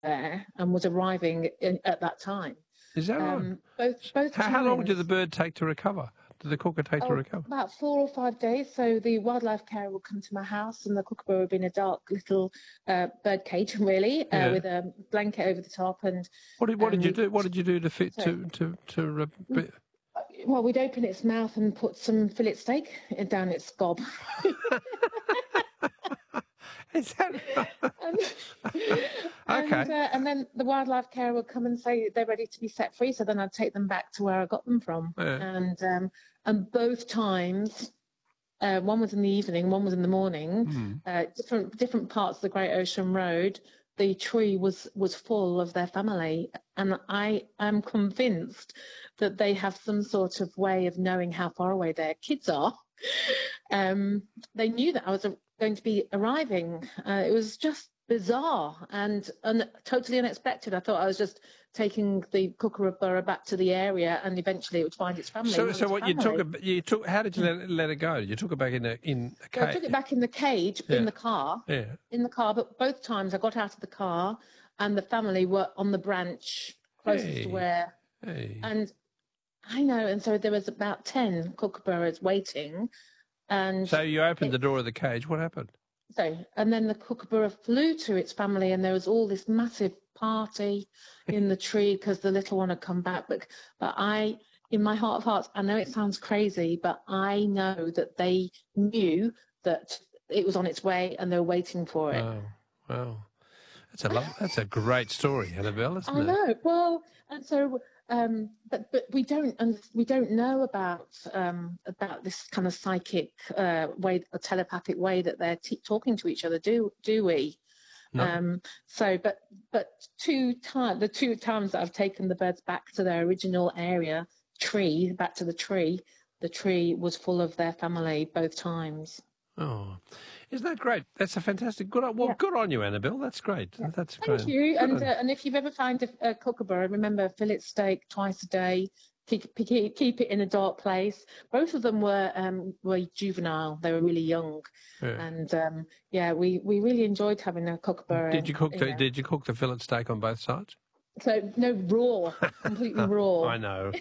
there and was arriving at that time. Is that right? Both How long did times- the bird take to recover? Did the kookaburra take to recover? About 4 or 5 days. So the wildlife carer would come to my house, and the kookaburra would be in a dark little bird cage, really, with a blanket over the top. And what did you do? What did you do to fit Well, we'd open its mouth and put some fillet steak down its gob. Is that okay? And then the wildlife carer would come and say they're ready to be set free. So then I'd take them back to where I got them from. Yeah. And both times, one was in the evening, one was in the morning. Different parts of the Great Ocean Road. The tree was full of their family, and I am convinced that they have some sort of way of knowing how far away their kids are. They knew that I was going to be arriving. It was just bizarre and totally unexpected. I thought I was just taking the kookaburra back to the area, and eventually it would find its family. So what you took? How did you let it go? You took it back in a cage. So I took it back in the cage in the car. Yeah. In the car, but both times I got out of the car, and the family were on the branch closest to where. And I know, and so there was about 10 kookaburras waiting. And so you opened the door of the cage. What happened? And then the kookaburra flew to its family, and there was all this massive party in the tree because the little one had come back. But I, in my heart of hearts, I know it sounds crazy, but I know that they knew that it was on its way and they were waiting for it. Wow. That's a great story, Annabelle, isn't it? I know. Well, and so... but we don't know about this kind of psychic way, a telepathic way that they're talking to each other, do we? No. But the two times that I've taken the birds back to their original area, back to the tree was full of their family both times. Oh, isn't that great? That's a fantastic. Good on you, Annabelle. That's great. Yeah. That's great. Thank you. And if you've ever found a kookaburra, remember fillet steak twice a day. Keep it in a dark place. Both of them were juvenile. They were really young, and we really enjoyed having a kookaburra. Did you cook the fillet steak on both sides? So no, raw, completely raw. I know.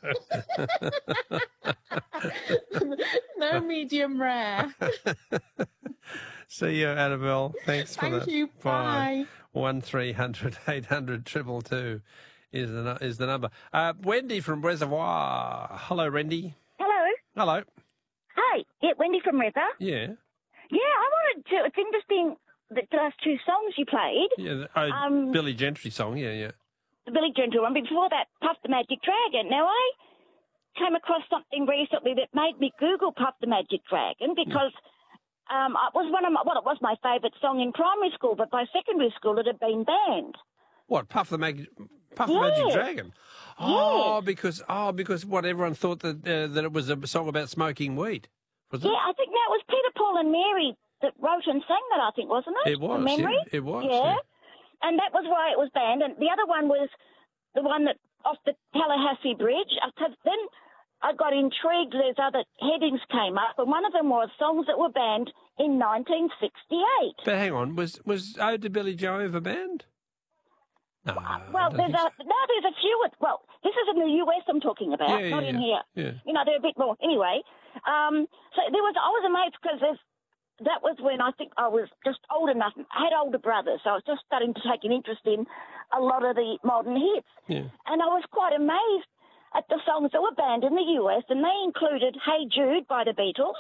No medium rare. See you, Annabelle. Thanks for that. Thank you. Bye. 1300 800 222 is the number. Wendy from Reservoir. Hello, Wendy. Hello. Hi. Yeah, Wendy from Reservoir. Yeah. Yeah, I wanted to. It's interesting. The last two songs you played. Yeah, Billy Gentry song, yeah. The Billy Gentry one. Before that, Puff the Magic Dragon. Now, I came across something recently that made me Google Puff the Magic Dragon because it was my favourite song in primary school, but by secondary school it had been banned. What, Puff the Magic Dragon? Oh, because what, everyone thought that it was a song about smoking weed, was it? Yeah, I think that was Peter, Paul and Mary that wrote and sang that, I think, wasn't it? It was, from memory? Yeah, it was. Yeah. And that was why it was banned. And the other one was the one that off the Tallahassee Bridge. Then I got intrigued as other headings came up, and one of them was songs that were banned in 1968. But hang on, was Ode to Billy Joe ever banned? No. Well, there's a few. Well, this is in the US I'm talking about, not in here. Yeah. You know, they're a bit more. Anyway, so I was amazed because that was when I think I was just old enough. I had older brothers, so I was just starting to take an interest in a lot of the modern hits. Yeah. And I was quite amazed at the songs that were banned in the US, and they included Hey Jude by the Beatles,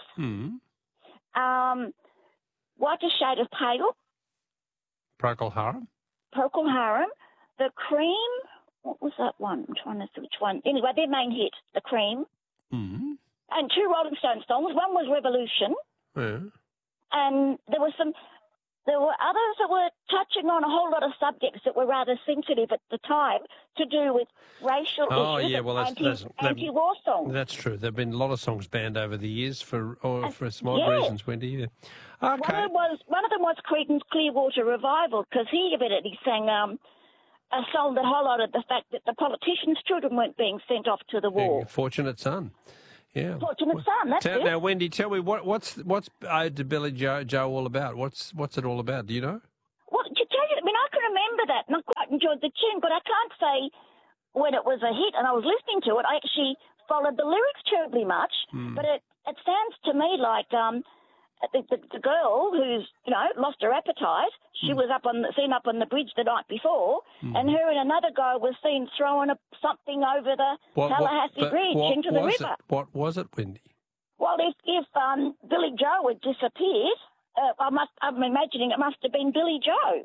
Whiter Shade of Pale, Procol Harum, The Cream. What was that one? I'm trying to see which one. Anyway, their main hit, The Cream, and two Rolling Stones songs. One was Revolution. Yeah. And there were others that were touching on a whole lot of subjects that were rather sensitive at the time to do with racial issues. Oh, yeah, well, that's anti-war songs. That's true. There have been a lot of songs banned over the years for some odd reasons, Wendy. Yeah. Okay. One of them was Creedence Clearwater Revival, because he evidently sang a song that highlighted the fact that the politicians' children weren't being sent off to the war. Fortunate Son. Yeah. Fortunate Son, that's it. Now, Wendy, tell me, what's Ode to Billy Joe all about? What's it all about? Do you know? Well, to tell you, I mean, I can remember that, and I quite enjoyed the tune, but I can't say when it was a hit and I was listening to it, I actually followed the lyrics terribly much, but it sounds to me like the girl who's, lost her appetite, she was seen up on the bridge the night before, and her and another guy was seen throwing something over the Tallahassee Bridge into the river. What was it, Wendy? Well, if Billy Joe had disappeared, I'm imagining it must have been Billy Joe.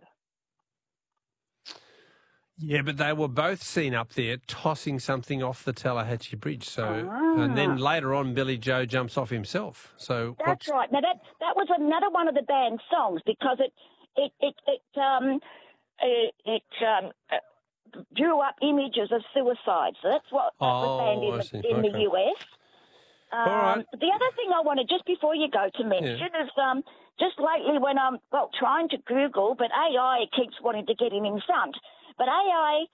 Yeah, but they were both seen up there tossing something off the Tallahatchie Bridge. So, and then later on, Billy Joe jumps off himself. So that's right. Now that was another one of the band's songs because it drew up images of suicide. So that's what that was banned in the US. All right. The other thing I wanted, just before you go, to mention is just lately when I'm trying to Google, but AI keeps wanting to get in front. But AI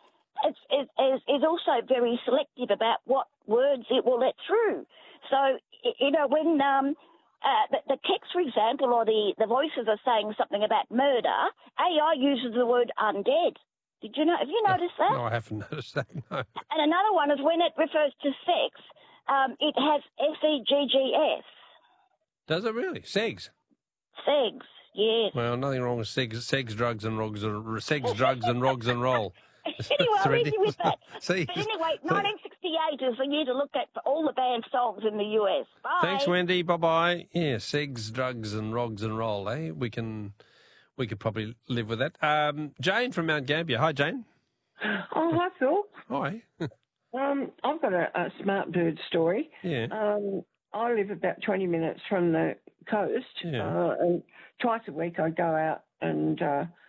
is also very selective about what words it will let through. So, when the text, for example, or the voices are saying something about murder, AI uses the word undead. Have you noticed that? No, I haven't noticed that, no. And another one is when it refers to sex, it has SEGGS. Does it really? Segs? Segs. Yes. Well, nothing wrong with segs, drugs and rogs, segs, drugs and rogs and roll. Anyway, I'll leave you with that. See, but anyway, 1968 is the year to look at for all the band songs in the US. Bye. Thanks, Wendy. Bye-bye. Yeah, segs, drugs and rogs and roll, eh? We could probably live with that. Jane from Mount Gambier. Hi, Jane. Oh, hi, Phil. Hi. I've got a smart bird story. Yeah. I live about 20 minutes from the coast, and twice a week I go out and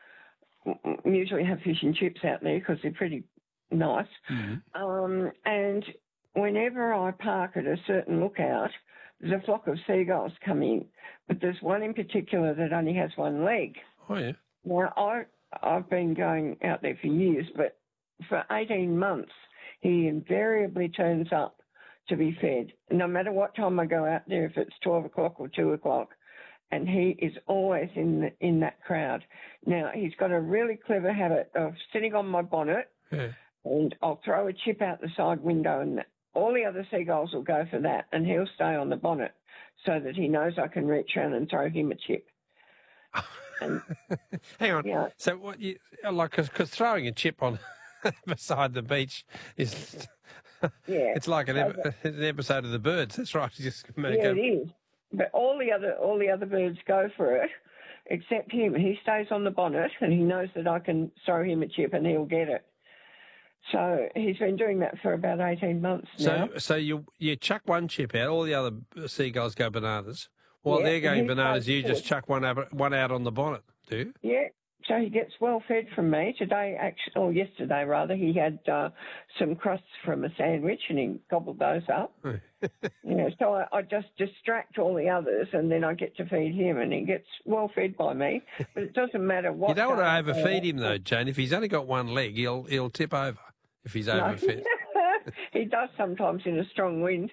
usually have fish and chips out there because they're pretty nice. Mm-hmm. And whenever I park at a certain lookout, there's a flock of seagulls come in, but there's one in particular that only has one leg. Oh, yeah. Now, I've been going out there for years, but for 18 months, he invariably turns up to be fed, no matter what time I go out there, if it's 12 o'clock or 2 o'clock, and he is always in that crowd. Now, he's got a really clever habit of sitting on my bonnet, and I'll throw a chip out the side window, and all the other seagulls will go for that, and he'll stay on the bonnet so that he knows I can reach around and throw him a chip. And, hang on. Yeah. So what you like? Because throwing a chip on beside the beach is it's like an episode of The Birds. That's right. It is. But all the other birds go for it, except him. He stays on the bonnet, and he knows that I can throw him a chip, and he'll get it. So he's been doing that for about 18 months now. So you chuck one chip out, all the other seagulls go bananas. While they're going bananas, you just chuck one out on the bonnet, do you? Yeah. So he gets well fed from me. Yesterday rather, he had some crusts from a sandwich and he gobbled those up. So I just distract all the others and then I get to feed him and he gets well fed by me. But it doesn't matter what. You don't want to overfeed him though, Jane. If he's only got one leg, he'll tip over if he's overfed. He does sometimes in a strong wind.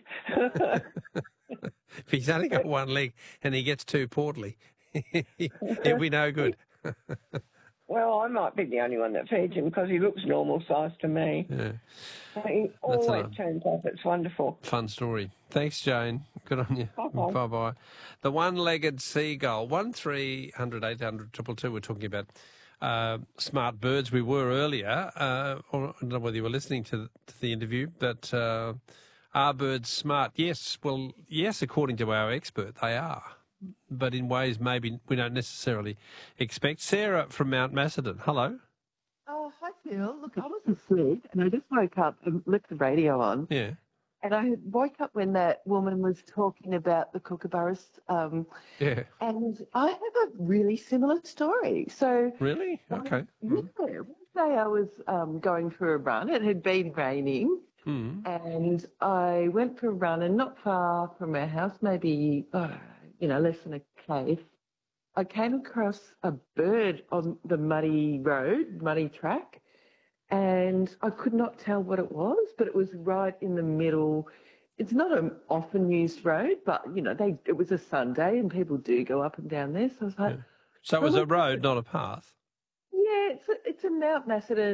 If he's only got one leg and he gets too portly, he'll be no good. Well, I might be the only one that feeds him because he looks normal size to me. Yeah. He always turns up. It's wonderful. Fun story. Thanks, Jane. Good on you. Bye-bye. Bye-bye. The one-legged seagull, 1300 800 222. We're talking about smart birds. We were earlier. I don't know whether you were listening to the interview, but are birds smart? Yes. Well, yes, according to our expert, they are. But in ways maybe we don't necessarily expect. Sarah from Mount Macedon, hello. Oh, hi, Phil. Look, I was asleep and I just woke up and left the radio on. Yeah. And I woke up when that woman was talking about the kookaburras. Yeah. And I have a really similar story. So really? Okay. One day I was going for a run. It had been raining. And I went for a run and not far from our house, maybe less than a K, I came across a bird on the muddy track, and I could not tell what it was, but it was right in the middle. It's not an often used road, but, it was a Sunday and people do go up and down there. So I was like... So it was a road, not a path? Yeah, it's in Mount Macedon.